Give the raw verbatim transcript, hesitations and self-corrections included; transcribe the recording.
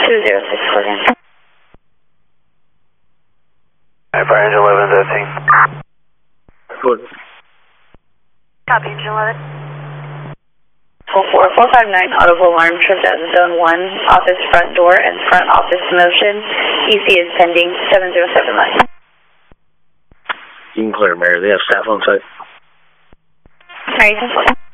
two zero six Corbin. Hi, Fire Engine eleven thirteen. Good. Copy, Engine eleven. four four four five nine, audible alarm tripped out of zone one, office front door and front office motion. E C is pending, seven zero seven line. You can clear, Mary. They have staff on site. Mary, ten four.